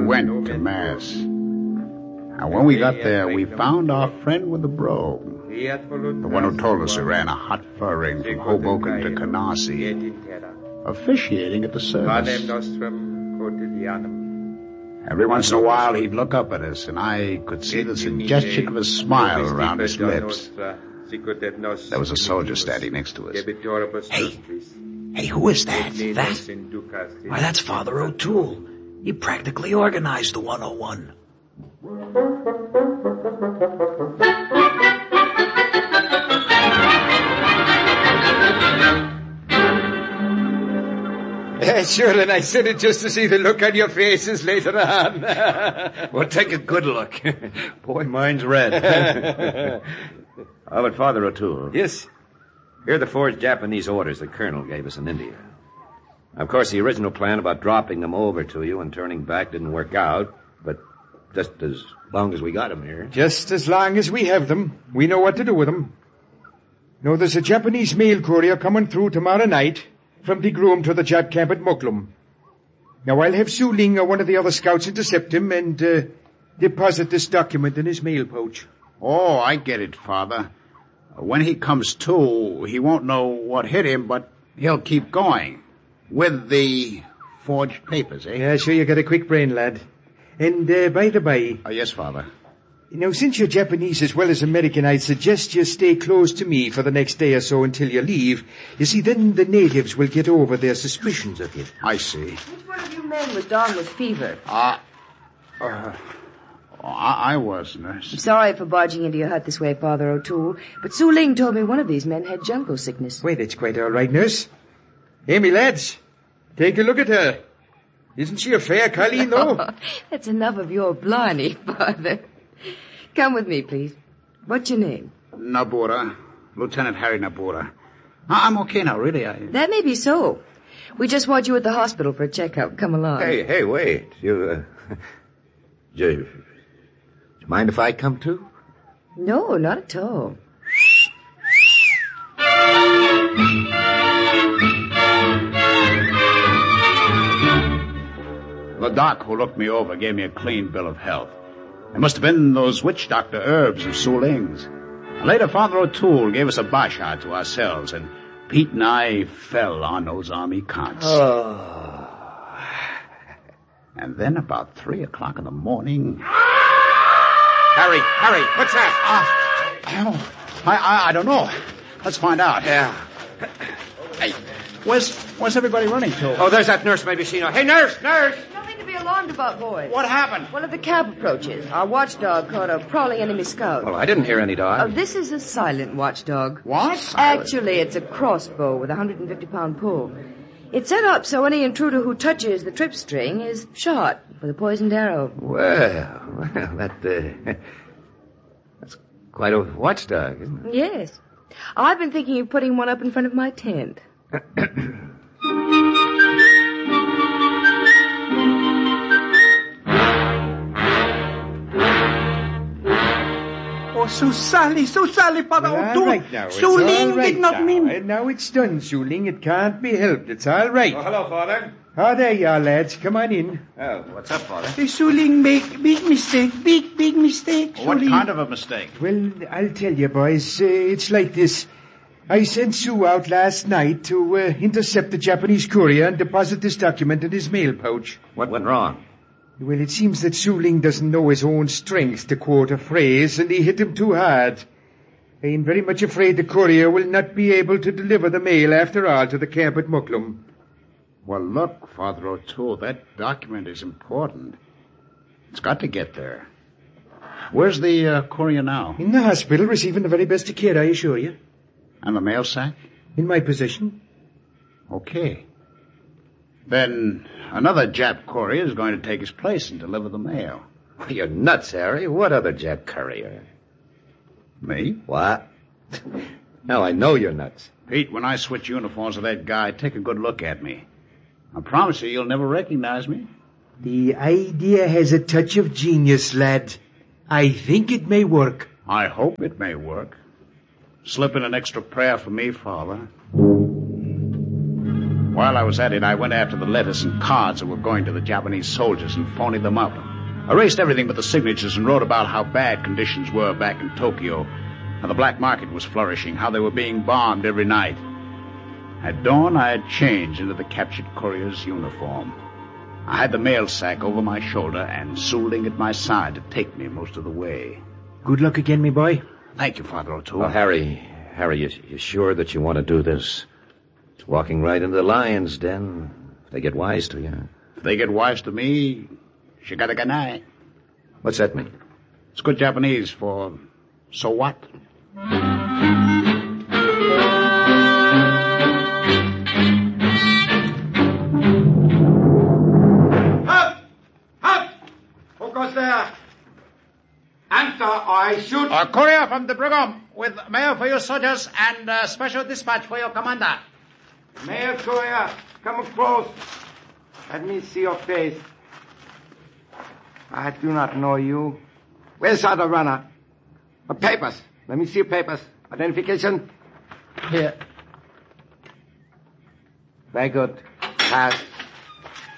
went to Mass. And when we got there, we found our friend with the brogue, the one who told us he ran a hot fur ring from Hoboken to Canarsie, officiating at the service. Every once in a while, he'd look up at us, and I could see the suggestion of a smile around his lips. There was a soldier standing next to us. Hey, who is that? Why, that's Father O'Toole. He practically organized the 101. Sure, and I said it just to see the look on your faces later on. Well, take a good look. Boy, mine's red. Oh, but Father O'Toole. Yes? Here are the forged Japanese orders the Colonel gave us in India. Of course, the original plan about dropping them over to you and turning back didn't work out, but just as long as we got them here. Just as long as we have them, we know what to do with them. No, there's a Japanese mail courier coming through tomorrow night from the Groom to the Jap camp at Muklum. Now, I'll have Su Ling or one of the other scouts intercept him and deposit this document in his mail pouch. Oh, I get it, Father. When he comes to, he won't know what hit him, but he'll keep going. With the forged papers, eh? Yeah, sure, you got a quick brain, lad. And, by the by... Yes, Father. Now, since you're Japanese as well as American, I'd suggest you stay close to me for the next day or so until you leave. You see, then the natives will get over their suspicions of you. I see. Which one of you men was down with fever? I was, nurse. I'm sorry for barging into your hut this way, Father O'Toole, but Su Ling told me one of these men had jungle sickness. Wait, it's quite all right, nurse. Hey, me lads, take a look at her. Isn't she a fair colleen, though? That's enough of your blarney, Father. Come with me, please. What's your name? Nabura. Lieutenant Harry Nabura. I'm okay now, really. That may be so. We just want you at the hospital for a checkup. Come along. Hey, wait. Do you mind if I come too? No, not at all. The doc who looked me over gave me a clean bill of health. It must have been those witch doctor herbs of Su Ling's. Later, Father O'Toole gave us a basha to ourselves, and Pete and I fell on those army cots. Oh. And then about 3 o'clock in the morning... Harry, what's that? I don't know. Let's find out. Yeah. Hey, where's everybody running to? Oh, there's that nurse maybe seen her. Hey, nurse! Nothing to be alarmed about, boys. What happened? One of the camp approaches. Our watchdog caught a prowling enemy scout. Well, I didn't hear any dog. This is a silent watchdog. What? Actually, it's a crossbow with a 150-pound pull. It's set up so any intruder who touches the trip string is shot with a poisoned arrow. Well, that's quite a watchdog, isn't it? Yes. I've been thinking of putting one up in front of my tent. Oh, so Sally, Father O'Toole. Right now. Su Ling did not mean... And now it's done, Su Ling. It can't be helped. It's all right. Oh, hello, Father. Oh, there you are, lads. Come on in. Oh, what's up, Father? Su Ling make big mistake, big mistake. What kind of a mistake? Well, I'll tell you, boys. It's like this. I sent Sue out last night to intercept the Japanese courier and deposit this document in his mail pouch. What went wrong? Well, it seems that Su Ling doesn't know his own strength, to quote a phrase, and he hit him too hard. I'm very much afraid the courier will not be able to deliver the mail after all to the camp at Muklum. Well, look, Father O'Toole, that document is important. It's got to get there. Where's the courier now? In the hospital, receiving the very best of care, I assure you. And the mail sack? In my possession. Okay. Then another Jap courier is going to take his place and deliver the mail. You're nuts, Harry. What other Jap courier? Me? What? Now I know you're nuts. Pete, when I switch uniforms with that guy, take a good look at me. I promise you, you'll never recognize me. The idea has a touch of genius, lad. I think it may work. I hope it may work. Slip in an extra prayer for me, Father. While I was at it, I went after the letters and cards that were going to the Japanese soldiers and phoned them up. Erased everything but the signatures and wrote about how bad conditions were back in Tokyo, how the black market was flourishing, how they were being bombed every night. At dawn, I had changed into the captured courier's uniform. I had the mail sack over my shoulder and Su Ling at my side to take me most of the way. Good luck again, me boy. Thank you, Father O'Toole. Well, Harry, you sure that you want to do this? It's walking right into the lion's den. If they get wise to you. If they get wise to me, shigataganai. What's that mean? It's good Japanese for so what? Who goes there? Answer or I shoot. A courier from the Brigham with mail for your soldiers and special dispatch for your commander. Mail courier, come close. Let me see your face. I do not know you. Where's the other runner? Papers. Let me see your papers. Identification. Here. Very good. Pass.